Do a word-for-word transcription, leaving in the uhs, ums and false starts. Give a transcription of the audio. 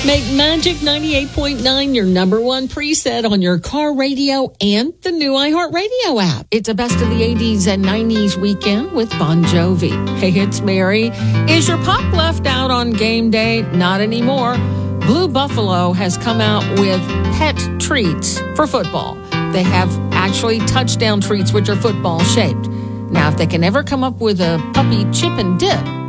Make Magic ninety-eight point nine your number one preset on your car radio and the new iHeartRadio app. It's a best of the eighties and nineties weekend with Bon Jovi. Hey, it's Mary. Is your pop left out on game day? Not anymore. Blue Buffalo has come out with pet treats for football. They have actually touchdown treats, which are football shaped. Now, if they can ever come up with a puppy chip and dip,